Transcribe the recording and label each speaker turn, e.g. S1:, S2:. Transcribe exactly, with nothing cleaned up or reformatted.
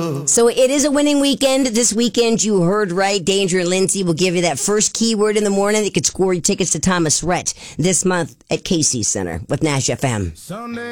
S1: love.
S2: So it is a winning weekend. This weekend, you heard right. Danger and Lindsay will give you that first keyword in the morning that could score you tickets to Thomas Rhett this month at Casey Center with Nash F M.
S1: Sunday.